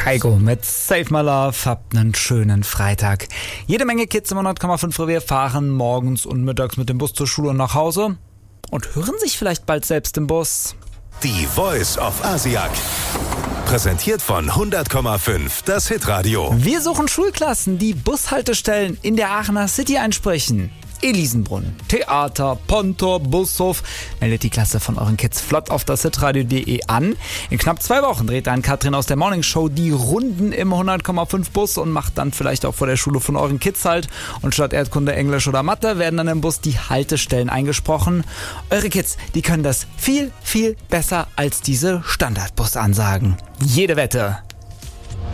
Kaigo mit Save My Love. Habt einen schönen Freitag. Jede Menge Kids im 100,5 Revier fahren morgens und mittags mit dem Bus zur Schule und nach Hause und hören sich vielleicht bald selbst im Bus. Die Voice of Asiak. Präsentiert von 100,5 das Hitradio. Wir suchen Schulklassen, die Bushaltestellen in der Aachener City einsprechen. Elisenbrunn, Theater, Pontor, Bushof. Meldet die Klasse von euren Kids flott auf das hitradio.de an. In knapp 2 Wochen dreht dann Katrin aus der Morning Show die Runden im 100,5 Bus und macht dann vielleicht auch vor der Schule von euren Kids halt. Und statt Erdkunde, Englisch oder Mathe werden dann im Bus die Haltestellen eingesprochen. Eure Kids, die können das viel, viel besser als diese Standardbusansagen. Jede Wette